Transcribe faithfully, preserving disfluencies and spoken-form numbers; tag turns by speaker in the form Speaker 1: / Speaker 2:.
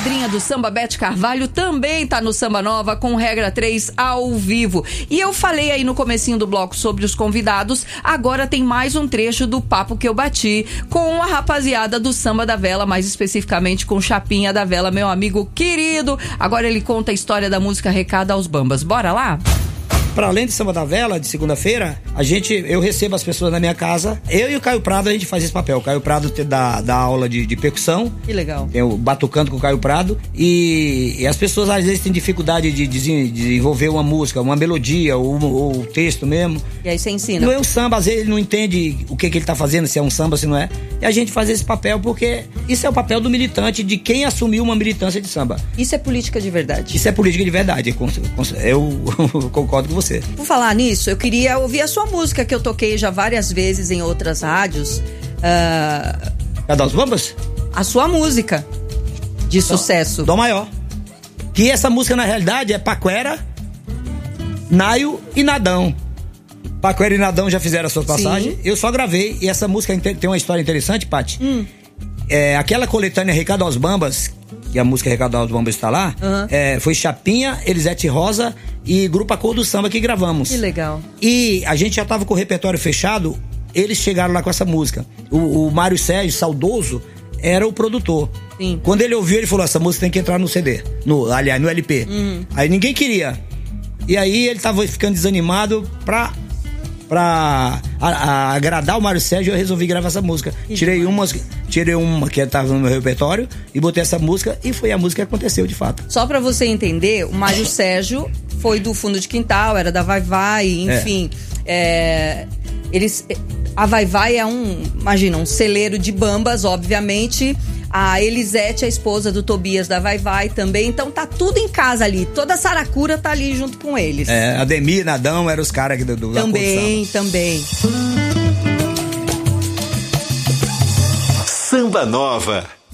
Speaker 1: madrinha do samba, Beth Carvalho, também tá no Samba Nova com Regra três ao vivo. E eu falei aí no comecinho do bloco sobre os convidados, agora tem mais um trecho do papo que eu bati com a rapaziada do Samba da Vela, mais especificamente com Chapinha da Vela, meu amigo querido. Agora ele conta a história da música Recado aos Bambas. Bora lá?
Speaker 2: Para além do Samba da Vela, de segunda-feira, a gente, eu recebo as pessoas na minha casa. Eu e o Caio Prado, a gente faz esse papel. O Caio Prado dá, dá aula de, de percussão.
Speaker 1: Que legal.
Speaker 2: Eu batucando com o Caio Prado. E, e as pessoas às vezes têm dificuldade de, de, de desenvolver uma música, uma melodia, ou, ou o texto mesmo.
Speaker 1: E aí você ensina.
Speaker 2: Não é um samba, às vezes ele não entende o que, que ele tá fazendo, se é um samba, se não é. E a gente faz esse papel porque isso é o papel do militante, de quem assumiu uma militância de samba.
Speaker 1: Isso é política de verdade.
Speaker 2: Isso é política de verdade. Eu, eu concordo com você.
Speaker 1: Por falar nisso, eu queria ouvir a sua música, que eu toquei já várias vezes em outras rádios. Uh...
Speaker 2: É das Bambas?
Speaker 1: A sua música de Dó, sucesso.
Speaker 2: Dó maior. Que essa música, na realidade, é Paquera, Naio e Nadão. Paquera e Nadão já fizeram as suas passagens. Sim. Eu só gravei. E essa música tem uma história interessante, Paty.
Speaker 1: Hum.
Speaker 2: É, aquela coletânea Recado aos Bambas, que a música Recado aos Bambas está lá, uhum. é, foi Chapinha, Elisete Rosa e Grupo A Cor do Samba que gravamos.
Speaker 1: Que legal.
Speaker 2: E a gente já tava com o repertório fechado, eles chegaram lá com essa música. O, o Mário Sérgio, saudoso, era o produtor.
Speaker 1: Sim.
Speaker 2: Quando ele ouviu, ele falou, essa música tem que entrar no C D, no, aliás, no L P.
Speaker 1: Uhum.
Speaker 2: Aí ninguém queria. E aí ele tava ficando desanimado pra... Pra a, a, agradar o Mário Sérgio, eu resolvi gravar essa música. Tirei umas, tirei uma que estava no meu repertório e botei essa música e foi a música que aconteceu de fato.
Speaker 1: Só pra você entender, o Mário Sérgio foi do Fundo de Quintal, era da Vai Vai, enfim. É. É, eles, a Vai Vai é um, imagina, um celeiro de bambas, obviamente. A Elisete, a esposa do Tobias da Vai Vai também. Então tá tudo em casa ali. Toda a Saracura tá ali junto com eles.
Speaker 2: É, Ademir, Nadão, eram os caras do, do
Speaker 1: Também, também.
Speaker 3: Samba Nova.